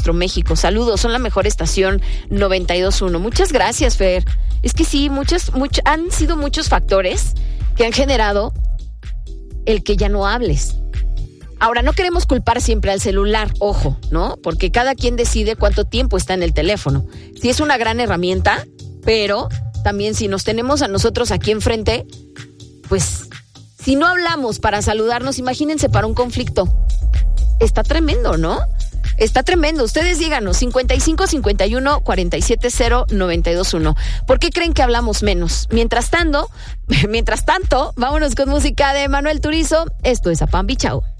nuestro México. Saludos, son la mejor estación 92.1. Muchas gracias, Fer. Es que sí, han sido muchos factores que han generado el que ya no hables. Ahora, no queremos culpar siempre al celular, ojo, ¿no? Porque cada quien decide cuánto tiempo está en el teléfono. Sí es una gran herramienta, pero también si nos tenemos a nosotros aquí enfrente, pues si no hablamos para saludarnos, imagínense para un conflicto. Está tremendo, ¿no? Está tremendo. Ustedes díganos, 55 51 47 0 92.1. ¿Por qué creen que hablamos menos? Mientras tanto, vámonos con música de Manuel Turizo. Esto es Apambi, chao.